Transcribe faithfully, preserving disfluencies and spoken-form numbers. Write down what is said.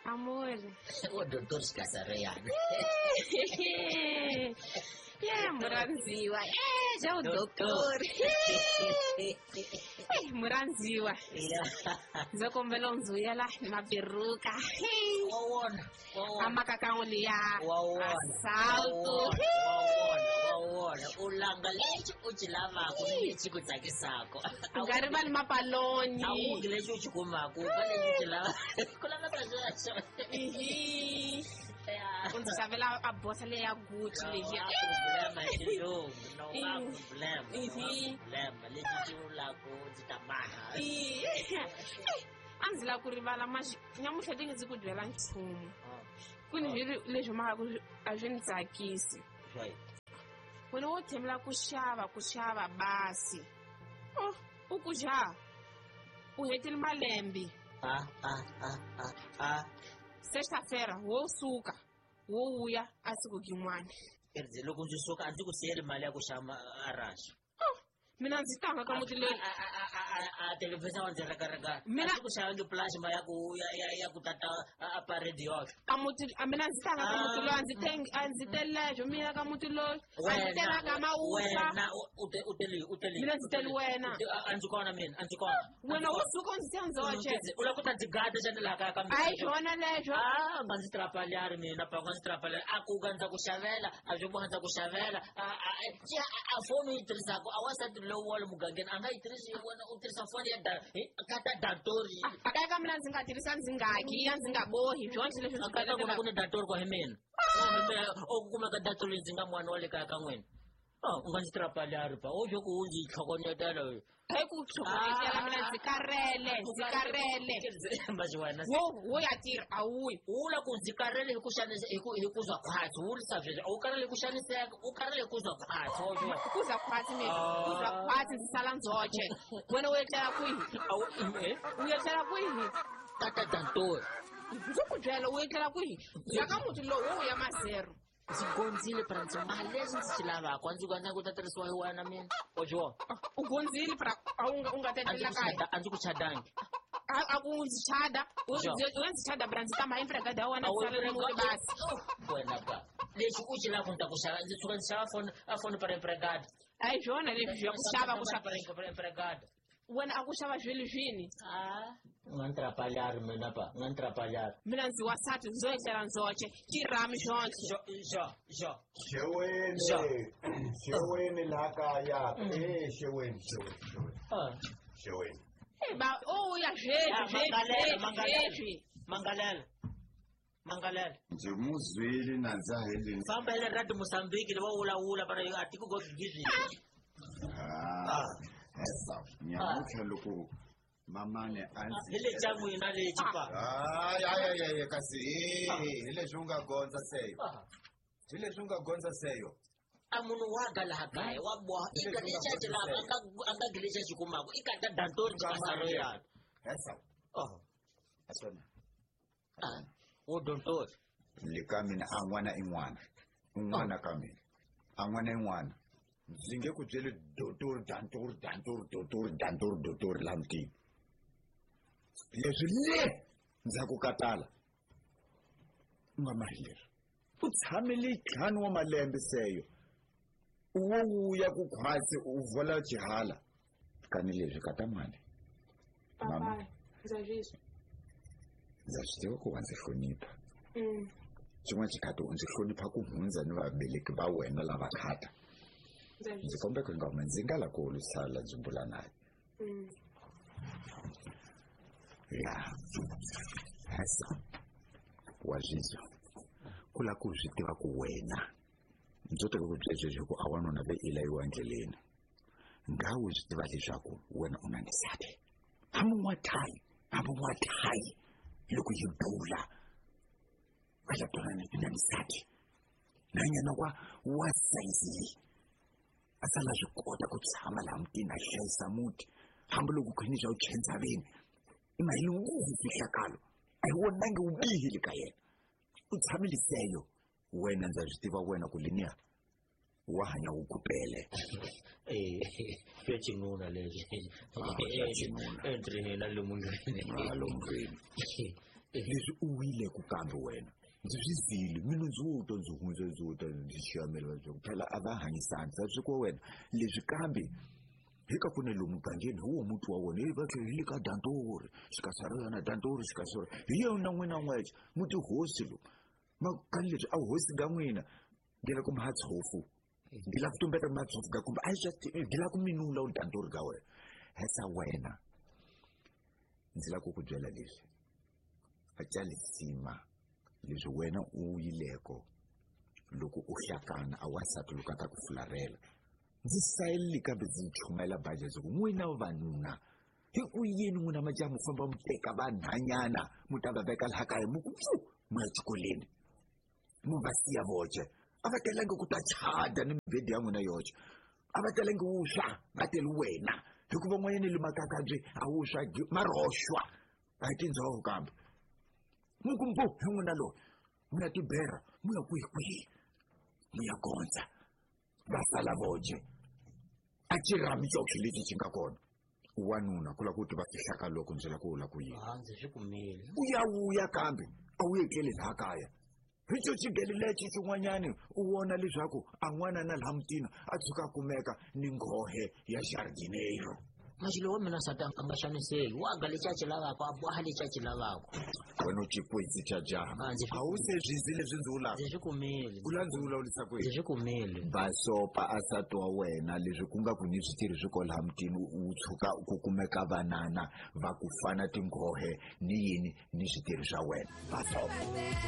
Amor. O doutor Casarreano. É, Muranziwa. É, já o doutor. É, Muranziwa. Zokombela unzuya la na peruca. Wawona. Amakakaolia. Wawona. Salto. Wawona. Ulanga lechi uchilava kulichi kutakisako. Ngari bali mapaloni. Awugilechi uchikumako. Bale uchilava. Kulanga tajacho. Ihi. Unzisavela a bolsa le ya Gucci leji. Problema hilo, no problema. Problema, leji la ko zitamaha. Anzila kurivala mas nyamuhla tingizi kudwela nchumu. Kuni viri leswi maka a swi ni tsakisi. Wena wo themela ku xava ku xava basi. Oh, u ku jaha. U hetile malembe. Ah ah ah ah ah. Sexta-feira, wo suka, wo uya a siku rin'wana. Quer dizer, loko ndzi suka a ndzi ku siyeli mali ya ku xava araxo. Mina ndzi tanga ka muti leyi. A televisão ndzi rakaraka. Mina ku xava nge plasma ya ku ya ya ya ku tata a parade yo. A muti a mina ndzi tanga ka muti loyi ndzi tengi a ndzi telejo mina ka muti loyi. Ndzi tela ka mausa. Wena u te u teli u teli. Mina ndzi teli wena. A ndzi kona mina, a ndzi kona. Wena wo suka ndzi tsanzoche. U la ku ta ndzi gada xana la ka ka mina. Ai jona lejo. Ah, nga ndzi trapalhar mina pa nga ndzi trapalhar. A ku ga ndza ku xavela, a swi ku ndza ku xavela. A a foni yi tirhisaka a wasati lowu wa le mugangeni a nga yi tirhisi wena u tirhisa foni ya da ka ta datori. Aka mina ndzi nga tirhisa ndzi ngaki ya ndzi nga bohi byonse leswi swi ka ku ni datori kwa hemeni. O ku kuma ka datori ndzi nga mwana wa le kaya ka n'wina. Oh, u nga ndzi trapalhar pa o jo ku ndzi tlhogonetela. Hai ku tlhogonetela mina ndzi karele ndzi karele. Mbaji wena. Wo wo ya tirha a wuyi. Ula ku ndzi karele hi ku xanisa hi ku hi ku zwa khwatsi u risa sweswi u karele ku xaniseka u karele ku zwa khwatsi o jo. Ku zwa khwatsi mina ku zwa khwatsi ndzi sala nzoche. Wena u etlela kwihi? Awu eh. U etlela kwihi? Ka ta datori. Ndzi ku byela u etlela kwihi? Ya ka muti lowu wo ya mazero. Ndzi gondzile pra ndzi mali leswi ndzi swi lavaka ndzi ku ku ta tirhisiwa hi wena mina o jo. U gondzile pra a u nga u nga tetlela kaya. A ndzi ku chadangi. A ku ndzi chada u ndzi chada pra ndzi tama empregada ya wena tsala muti basi. Wena ba leswi u xi lava ndzi ku xava ndzi tshuka ndzi xava foni a foni para empregada. Ai jona leswi ya ku xava ku xava para empregada. Wena a ku xava zwili zwini? Ah, nga trapalhar mina pa nga trapalhar. Mina ndzi wasati ndzo etlela nzoche tirami jonke. Jo jo jo. Xewene. Xewene la kaya. Eh xewene xewene. Ah, xewene. Eh ba oh ya jeje jeje jeje. Mangalela. Mangalela. Ndzi muzwile na ndza heleni. Famba ile radio Mozambique le wa ula ula para atiku go gizi. Ah. Esa, nyamutlha loko mamane anzi. Ile jamu ina le chipa. Ah, ya ya ya ya kasi. Eh, ile shunga gonza seyo. Ile shunga gonza seyo. Amunhu wa gala hakaya wa bo ikalecha jela anga anga gilecha chikumako ikata datori chikasaro ya. Esa. Oh. Asona. Ah, wo dontor. Likamina angwana in'wana. Un'wana kamina. Angwana in'wana. Ndzi nge ku byele dotori dantori dantori dotori dantori dotori lamtini. Leswi le ndza ku katala. U nga mahleri. U tshamile ntlhanu wa malembe seyo. Uwo wuya ku khwatsi u vola jihala. Kani leswi kata mali. Papa, ndza zwiswa. Ndza swi tiva ku wa ndzi hlonipha. Mm. Xin'wana xikhato u ndzi hlonipha ku hundza ni vabeleki va wena lava khata. Ndzi kombeka ku nga ndzi nga la ku lusala dzimbula naye. Mm. Ya. Hasa. Wazizwa. Kula ku swi tiva ku wena. Ndzo teka ku byelele ku a wanuna ve ilayiwa endleleni. Ngawu swi tiva leswaku wena u na nisati. Hamu wa thai, hamu wa thai. Loko yi dula. Wala tona na nisati. Nanyana wa wa size. Asala swi kota ku tshama laha mutini a hlayisa muti hambi loko khwini bya u chenzaveni i mahili ngopfu fihlakalo a hi wonange wu bihile ka yena u tshamile seyo wena ndza swi tiva wena ku liniya wa hanya wu kupele eh ya chinuna leswi ya chinuna entre hina le mungeni alo mungeni leswi u wile ku kambe wena ndzi swi zile mina ndzi wuto ndzi hundze ndzi wuto ndzi xiyamela va byo phela a va hanyisani sa swi ko wena leswi kambe hika ku ne lomu gangeni huwo muti wa wona va tlhe hi le ka dantori xikasarana dantori xikasara hi yona n'wina n'wexe muti hosi lo makani leswi a hosi ga n'wina ngela ku matshofu ngila ku tumbeta matshofu ga kumbe a just ngila ku minula u dantori ga wena hesa wena ndzi la ku ku byela leswi a tsalisima leswi wena u yileko loko u hlakana a wasati loko ata ku fularela ndzi sayili kambe ndzi chumela budget ku n'wina vanuna hi ku yini n'wina majaha mu famba mu teka vanhanyana mu ta va veka laha kaya mu ku pfu mu ya xikoleni mu va siya voce a va telangi ku ta chada ni mibedi ya n'wina yoxe a va telangi wuswa va teli wena hikuva n'wanyani le makakabye a wuswa maroxwa a hi tindzhoho kambe mu ku mpu hi n'wina loyi mu ya tibera mu ya kwihi kwihi mu ya gondza va sala voce a cirami xoxi lexi xi nga kona wanuna ku la ku ti va fihlaka loko ndzi la ku vula ku yini a ndzi swi kumile u ya vuya kambe a wu etleli laha kaya hi xo xigeli lexi xin'wanyani u vona leswaku a n'wana na laha mutini a tshuka a kumeka ni nghohe ya jardineiro maxilo wa mina sata a nga xaniseli wa ga lexi a xi lavaka a boha lexi a xi lavaka wena u cikwetsi xa jaha a wu se zwizi leswi ndzi vulaka ndzi swi kumile u la ndzi vulavurisa ku ndzi swi kumile vasopa a sati wa wena leswi ku nga ku ni switirhi swi ko laha mutini u tshuka ku kumeka vanana va ku fana tinghohe ni yini ni switirhi swa wena vasopa